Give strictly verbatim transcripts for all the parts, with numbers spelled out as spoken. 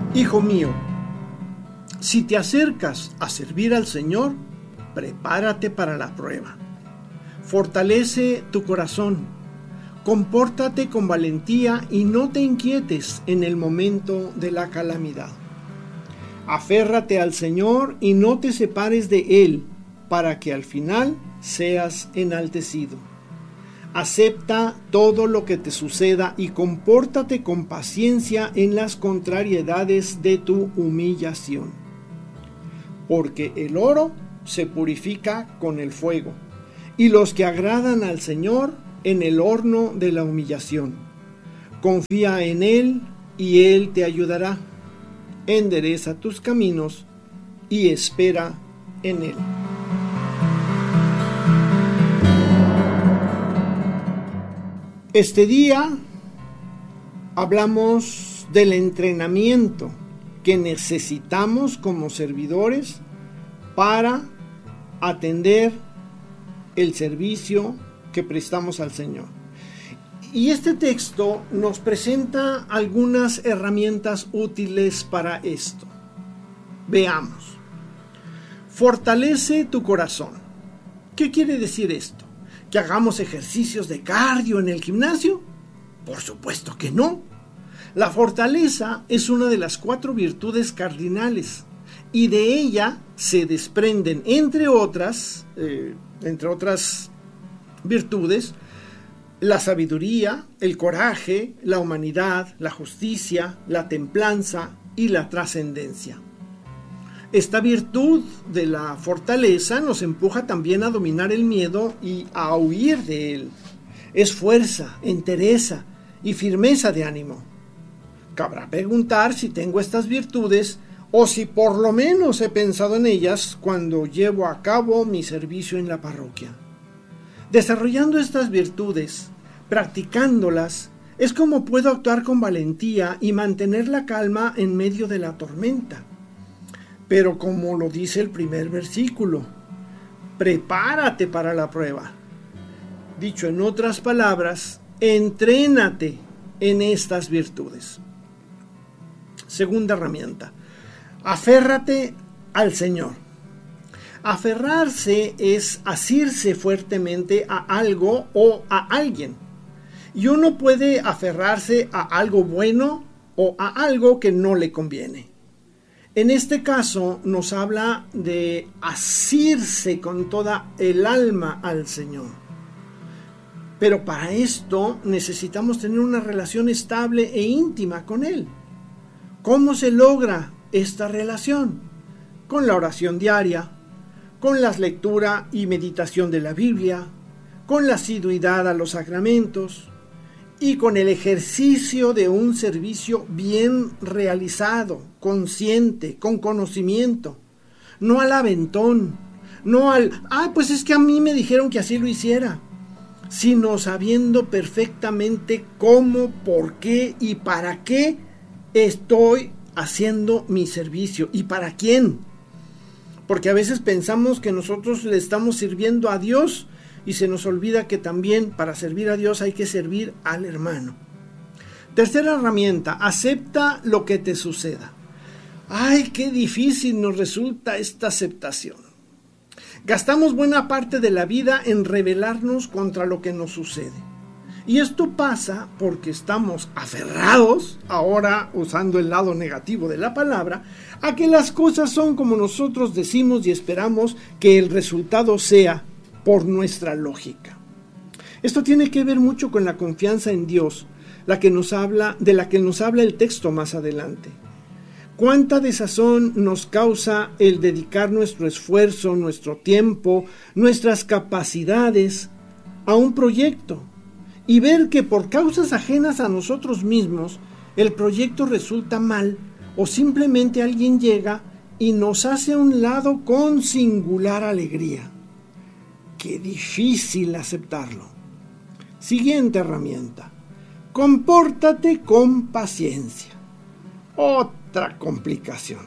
Hijo mío, si te acercas a servir al Señor, prepárate para la prueba. Fortalece tu corazón, compórtate con valentía y no te inquietes en el momento de la calamidad. Aférrate al Señor y no te separes de Él, para que al final seas enaltecido. Acepta todo lo que te suceda y compórtate con paciencia en las contrariedades de tu humillación. Porque el oro se purifica con el fuego, y los que agradan al Señor en el horno de la humillación. Confía en Él y Él te ayudará. Endereza tus caminos y espera en Él. Este día hablamos del entrenamiento que necesitamos como servidores para atender el servicio que prestamos al Señor. Y este texto nos presenta algunas herramientas útiles para esto. Veamos. Fortalece tu corazón. ¿Qué quiere decir esto? ¿Que hagamos ejercicios de cardio en el gimnasio? Por supuesto que no. La fortaleza es una de las cuatro virtudes cardinales y de ella se desprenden, entre otras, eh, entre otras virtudes, la sabiduría, el coraje, la humanidad, la justicia, la templanza y la trascendencia. Esta virtud de la fortaleza nos empuja también a dominar el miedo y a huir de él. Es fuerza, entereza y firmeza de ánimo. Cabrá preguntar si tengo estas virtudes o si por lo menos he pensado en ellas cuando llevo a cabo mi servicio en la parroquia. Desarrollando estas virtudes, practicándolas, es como puedo actuar con valentía y mantener la calma en medio de la tormenta. Pero como lo dice el primer versículo, prepárate para la prueba. Dicho en otras palabras, entrénate en estas virtudes. Segunda herramienta, aférrate al Señor. Aferrarse es asirse fuertemente a algo o a alguien. Y uno puede aferrarse a algo bueno o a algo que no le conviene. En este caso nos habla de asirse con toda el alma al Señor. Pero para esto necesitamos tener una relación estable e íntima con Él. ¿Cómo se logra esta relación? Con la oración diaria, con la lectura y meditación de la Biblia, con la asiduidad a los sacramentos y con el ejercicio de un servicio bien realizado, consciente, con conocimiento, no al aventón, no al, ah, pues es que a mí me dijeron que así lo hiciera, sino sabiendo perfectamente cómo, por qué y para qué estoy haciendo mi servicio y para quién. Porque a veces pensamos que nosotros le estamos sirviendo a Dios y se nos olvida que también para servir a Dios hay que servir al hermano. Tercera herramienta, acepta lo que te suceda. Ay, qué difícil nos resulta esta aceptación. Gastamos buena parte de la vida en rebelarnos contra lo que nos sucede. Y esto pasa porque estamos aferrados, ahora usando el lado negativo de la palabra, a que las cosas son como nosotros decimos y esperamos que el resultado sea por nuestra lógica. Esto tiene que ver mucho con la confianza en Dios, la que nos habla, de la que nos habla el texto más adelante. ¿Cuánta desazón nos causa el dedicar nuestro esfuerzo, nuestro tiempo, nuestras capacidades a un proyecto y ver que por causas ajenas a nosotros mismos el proyecto resulta mal o simplemente alguien llega y nos hace a un lado con singular alegría? Qué difícil aceptarlo. Siguiente herramienta. Compórtate con paciencia. Otra complicación.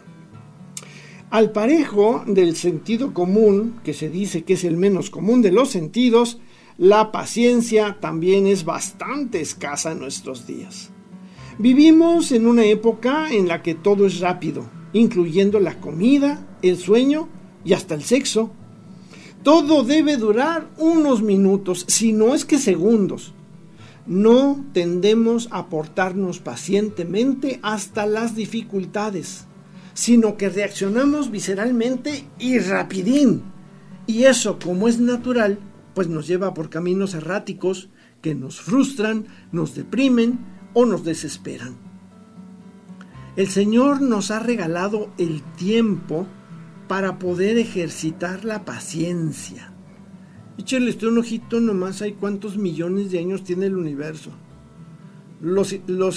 Al parejo del sentido común, que se dice que es el menos común de los sentidos, la paciencia también es bastante escasa en nuestros días. Vivimos en una época en la que todo es rápido, incluyendo la comida, el sueño y hasta el sexo. Todo debe durar unos minutos, si no es que segundos. No tendemos a portarnos pacientemente hasta las dificultades, sino que reaccionamos visceralmente y rapidín. Y eso, como es natural, pues nos lleva por caminos erráticos que nos frustran, nos deprimen o nos desesperan. El Señor nos ha regalado el tiempo para poder ejercitar la paciencia. Échale usted un ojito nomás, hay cuántos millones de años tiene el universo. Los, los